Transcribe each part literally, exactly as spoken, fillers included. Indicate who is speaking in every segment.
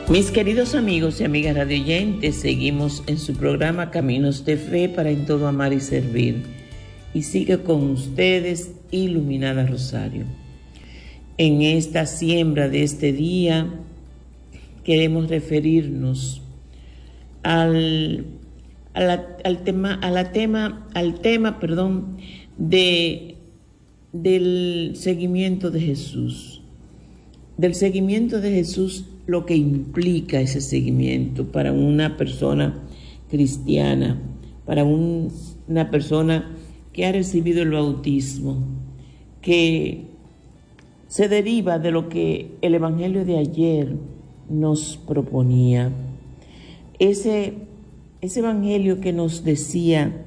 Speaker 1: Mis queridos amigos y amigas radioyentes, seguimos en su programa Caminos de Fe para en todo amar y servir. Y sigue con ustedes Iluminada Rosario. En esta siembra de este día queremos referirnos al, a la, al tema, a la tema, al tema, perdón, de, del seguimiento de Jesús. Del seguimiento de Jesús, lo que implica ese seguimiento para una persona cristiana, para un, una persona que ha recibido el bautismo, que se deriva de lo que el Evangelio de ayer nos proponía. Ese, ese Evangelio que nos decía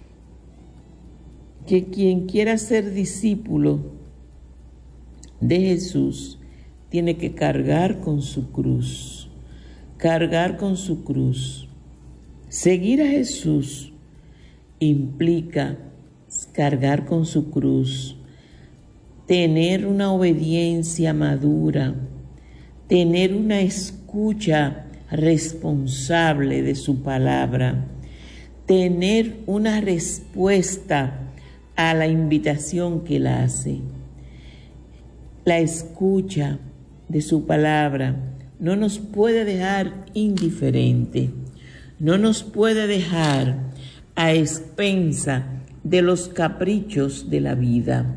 Speaker 1: que quien quiera ser discípulo de Jesús tiene que cargar con su cruz, cargar con su cruz. Seguir a Jesús implica cargar con su cruz, tener una obediencia madura, tener una escucha responsable de su palabra, tener una respuesta a la invitación que él hace. La escucha de su palabra no nos puede dejar indiferente, no nos puede dejar a expensa de los caprichos de la vida.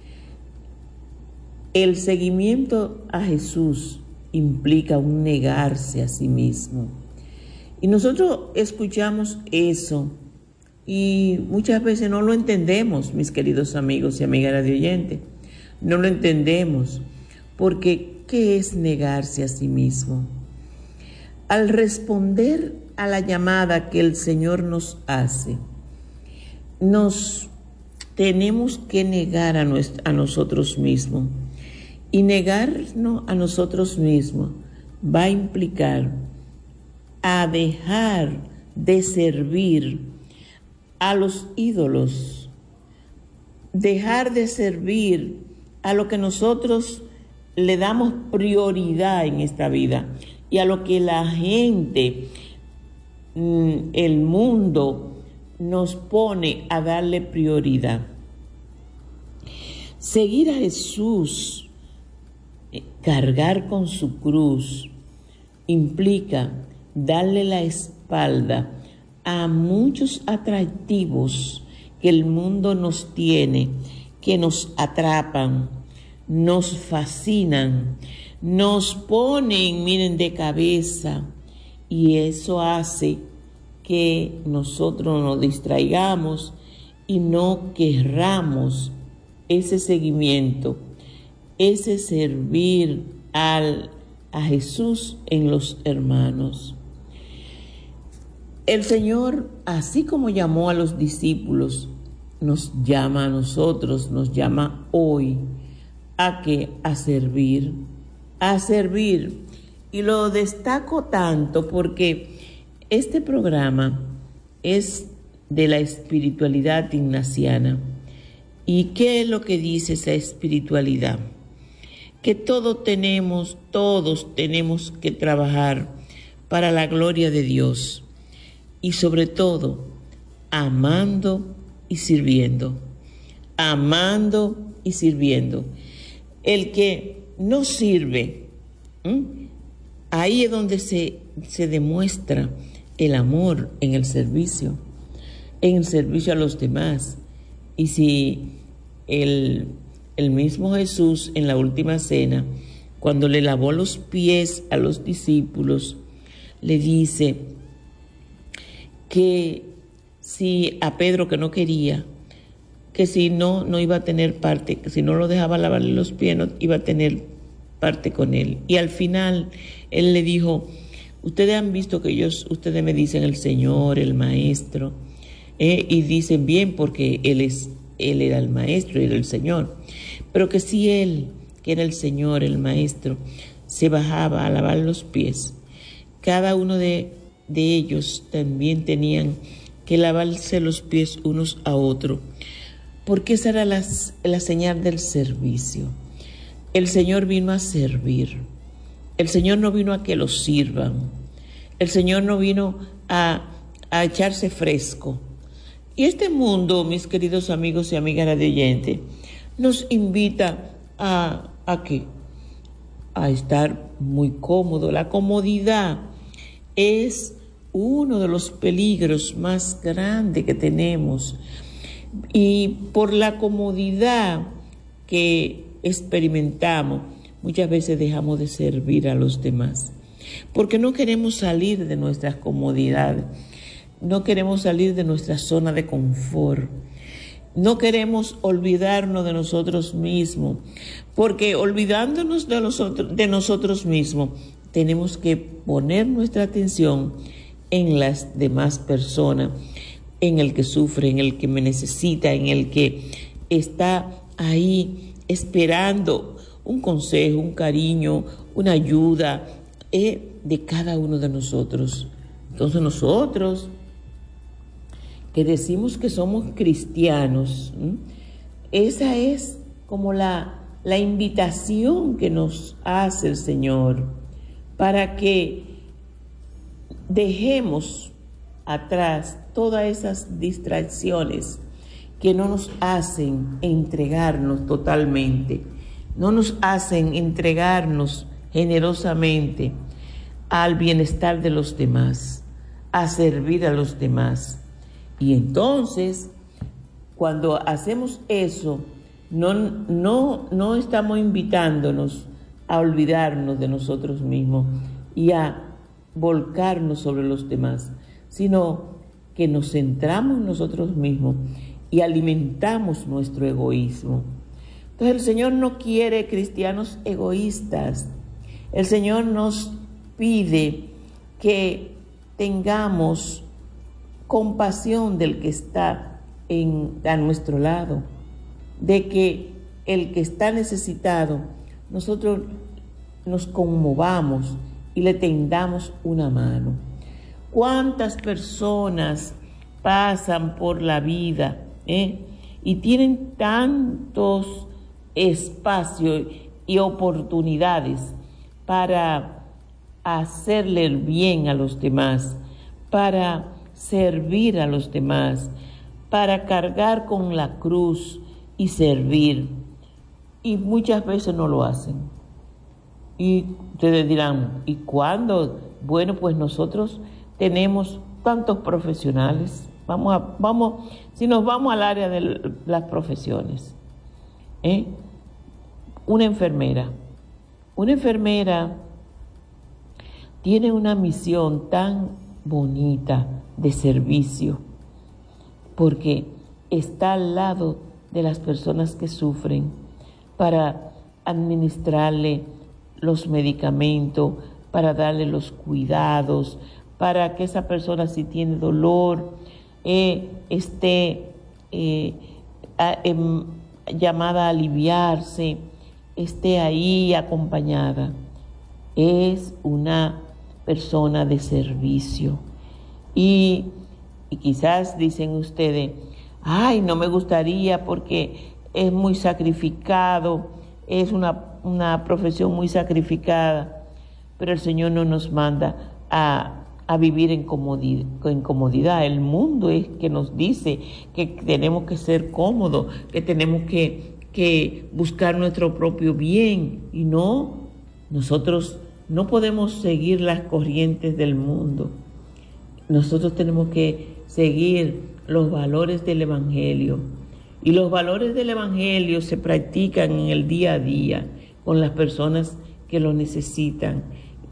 Speaker 1: El seguimiento a Jesús implica un negarse a sí mismo. Y nosotros escuchamos eso y muchas veces no lo entendemos, mis queridos amigos y amigas radioyentes. No lo entendemos, porque ¿qué es negarse a sí mismo? Al responder a la llamada que el Señor nos hace, nos tenemos que negar a, nuestra, a nosotros mismos. Y negarnos a nosotros mismos va a implicar a dejar de servir a los ídolos, dejar de servir a lo que nosotros le damos prioridad en esta vida y a lo que la gente, el mundo, nos pone a darle prioridad. Seguir a Jesús, cargar con su cruz, implica darle la espalda a muchos atractivos que el mundo nos tiene, que nos atrapan, nos fascinan, nos ponen, miren, de cabeza, y eso hace que nosotros nos distraigamos y no querramos ese seguimiento, ese servir al, a Jesús en los hermanos. El Señor, así como llamó a los discípulos, nos llama a nosotros, nos llama hoy a que a servir, a servir. Y lo destaco tanto porque este programa es de la espiritualidad ignaciana. ¿Y qué es lo que dice esa espiritualidad? Que todos tenemos, todos tenemos que trabajar para la gloria de Dios y sobre todo amando y sirviendo, amando y sirviendo. El que no sirve, ¿m? ahí es donde se, se demuestra el amor en el servicio, en el servicio a los demás. Y si el, el mismo Jesús en la última cena, cuando le lavó los pies a los discípulos, le dice que si a Pedro, que no quería, que si no, no iba a tener parte, que si no lo dejaba lavarle los pies, no iba a tener parte con él. Y al final, él le dijo, ustedes han visto que ellos, ustedes me dicen el Señor, el Maestro, eh, y dicen bien porque él, es, él era el Maestro y era el Señor. Pero que si él, que era el Señor, el Maestro, se bajaba a lavar los pies, cada uno de, de ellos también tenían que lavarse los pies unos a otros, porque esa era la, la señal del servicio. El Señor vino a servir. El Señor no vino a que lo sirvan. El Señor no vino a, a echarse fresco. Y este mundo, mis queridos amigos y amigas radioyentes, nos invita a, ¿a qué? A estar muy cómodo. La comodidad es uno de los peligros más grandes que tenemos. Y por la comodidad que experimentamos, muchas veces dejamos de servir a los demás. Porque no queremos salir de nuestras comodidades. No queremos salir de nuestra zona de confort. No queremos olvidarnos de nosotros mismos. Porque olvidándonos de nosotros, de nosotros mismos, tenemos que poner nuestra atención en las demás personas, en el que sufre, en el que me necesita, en el que está ahí esperando un consejo, un cariño, una ayuda eh, de cada uno de nosotros. Entonces nosotros, que decimos que somos cristianos, ¿m? esa es como la, la invitación que nos hace el Señor para que dejemos atrás todas esas distracciones que no nos hacen entregarnos totalmente, no nos hacen entregarnos generosamente al bienestar de los demás, a servir a los demás. Y entonces, cuando hacemos eso, no, no, no estamos invitándonos a olvidarnos de nosotros mismos y a volcarnos sobre los demás, sino que nos centramos en nosotros mismos y alimentamos nuestro egoísmo. Entonces el Señor no quiere cristianos egoístas. El Señor nos pide que tengamos compasión del que está en, a nuestro lado, de que el que está necesitado, nosotros nos conmovamos y le tendamos una mano. ¿Cuántas personas pasan por la vida eh? y tienen tantos espacios y oportunidades para hacerle el bien a los demás, para servir a los demás, para cargar con la cruz y servir? Y muchas veces no lo hacen. Y ustedes dirán, ¿y cuándo? Bueno, pues nosotros tenemos tantos profesionales. Vamos a, vamos, si nos vamos al área de las profesiones, ¿eh? Una enfermera. Una enfermera tiene una misión tan bonita de servicio, porque está al lado de las personas que sufren para administrarle los medicamentos, para darle los cuidados, para que esa persona, si tiene dolor, eh, esté eh, a, eh, llamada a aliviarse, esté ahí acompañada. Es una persona de servicio. Y, y quizás dicen ustedes, ay, no me gustaría porque es muy sacrificado, es una, una profesión muy sacrificada, pero el Señor no nos manda a, a vivir en comodidad, en comodidad. El mundo es que nos dice que tenemos que ser cómodos, que tenemos que, que buscar nuestro propio bien, y no, nosotros no podemos seguir las corrientes del mundo. Nosotros tenemos que seguir los valores del Evangelio. Y los valores del Evangelio se practican en el día a día con las personas que lo necesitan.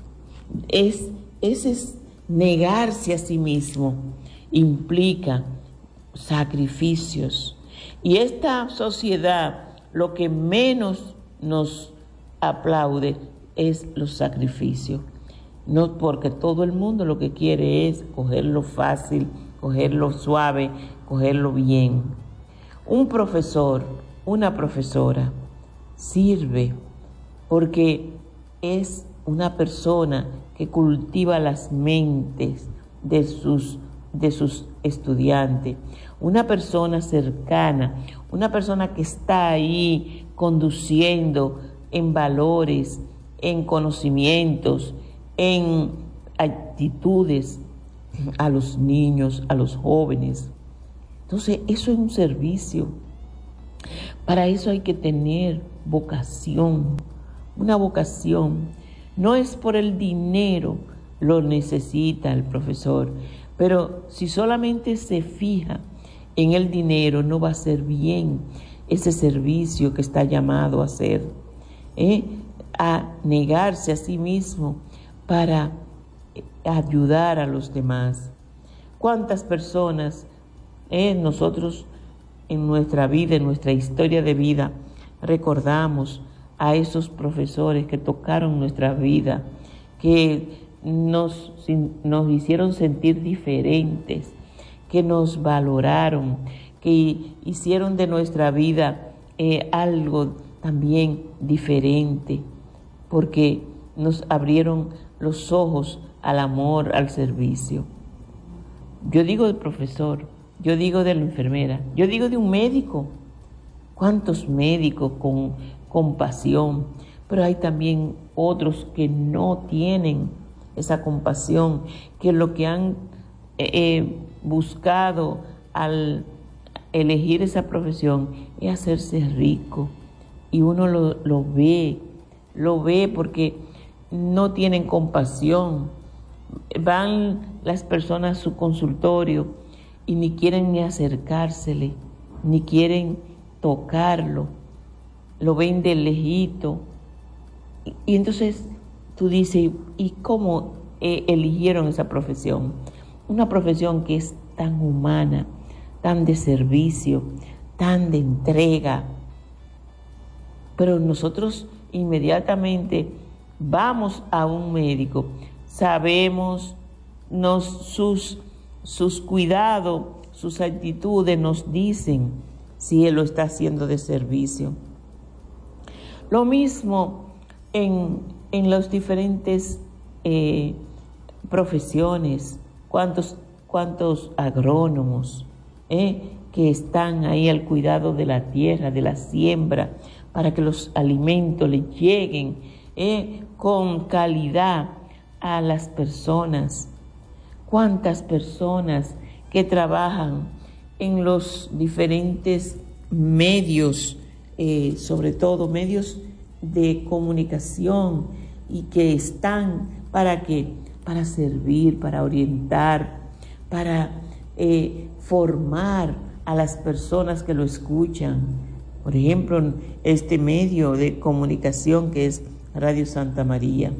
Speaker 1: Es, ese es negarse a sí mismo, implica sacrificios. Y esta sociedad lo que menos nos aplaude es los sacrificios. No, porque todo el mundo lo que quiere es cogerlo fácil, cogerlo suave, cogerlo bien. Un profesor, una profesora, sirve porque es una persona que cultiva las mentes de sus, de sus estudiantes, una persona cercana, una persona que está ahí conduciendo en valores, en conocimientos, en actitudes a los niños, a los jóvenes. Entonces, eso es un servicio. Para eso hay que tener vocación, una vocación. No es por el dinero, lo necesita el profesor, pero si solamente se fija en el dinero, no va a ser bien ese servicio que está llamado a hacer, ¿eh? a negarse a sí mismo para ayudar a los demás. ¿Cuántas personas eh, nosotros en nuestra vida, en nuestra historia de vida, recordamos a esos profesores que tocaron nuestra vida, que nos, nos hicieron sentir diferentes, que nos valoraron, que hicieron de nuestra vida eh, algo también diferente, porque nos abrieron los ojos al amor, al servicio? Yo digo del profesor, yo digo de la enfermera, yo digo de un médico. ¿Cuántos médicos con compasión? Pero hay también otros que no tienen esa compasión, que lo que han eh, buscado al elegir esa profesión es hacerse rico. Y uno lo, lo ve, lo ve porque no tienen compasión. Van las personas a su consultorio y ni quieren ni acercársele, ni quieren tocarlo, lo ven de lejito. Y, y entonces tú dices, ¿y cómo eh, eligieron esa profesión? Una profesión que es tan humana, tan de servicio, tan de entrega. Pero nosotros inmediatamente vamos a un médico, sabemos nos, sus, sus cuidados, sus actitudes nos dicen si él lo está haciendo de servicio. Lo mismo en, en las diferentes eh, profesiones. ¿Cuántos, cuántos agrónomos eh, que están ahí al cuidado de la tierra, de la siembra, para que los alimentos les lleguen eh, con calidad a las personas? ¿Cuántas personas que trabajan en los diferentes medios, eh, sobre todo medios de comunicación, y que están para qué? Para servir, para orientar, para eh, formar a las personas que lo escuchan? Por ejemplo, este medio de comunicación que es Radio Santa María.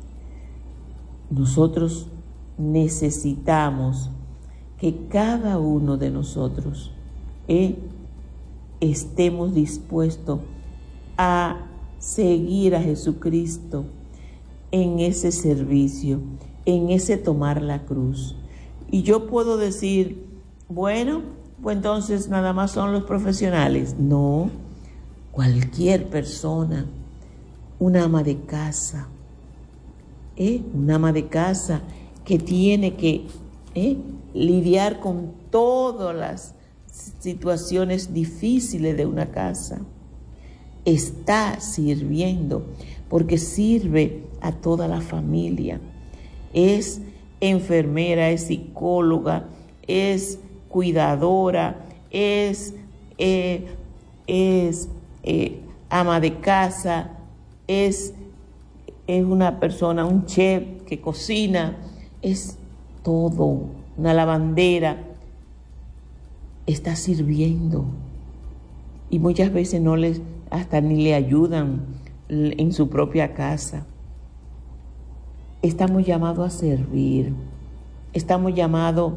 Speaker 1: Nosotros necesitamos que cada uno de nosotros eh, estemos dispuestos a seguir a Jesucristo en ese servicio, en ese tomar la cruz. Y yo puedo decir, bueno, pues entonces nada más son los profesionales. No, cualquier persona, una ama de casa, ¿eh? una ama de casa que tiene que ¿eh? lidiar con todas las situaciones difíciles de una casa, está sirviendo porque sirve a toda la familia. Es enfermera, es psicóloga, es cuidadora, es, eh, es eh, ama de casa, es, es una persona, un chef que cocina, es todo, una lavandera. Está sirviendo y muchas veces no les, hasta ni le ayudan en su propia casa. Estamos llamados a servir, estamos llamados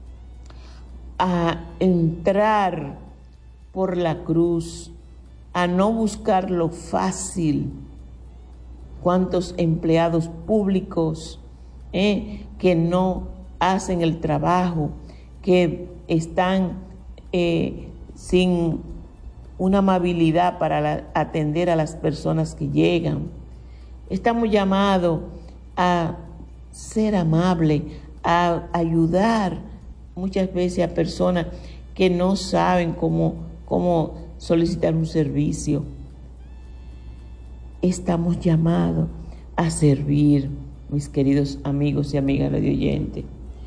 Speaker 1: a entrar por la cruz, a no buscar lo fácil. ¿Cuántos empleados públicos eh, que no hacen el trabajo, que están eh, sin una amabilidad para la, atender a las personas que llegan? Estamos llamados a ser amables, a ayudar muchas veces a personas que no saben cómo, cómo solicitar un servicio. Estamos llamados a servir, mis queridos amigos y amigas radioyentes.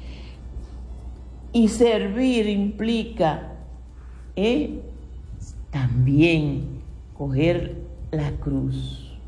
Speaker 1: Y servir implica eh, también coger la cruz.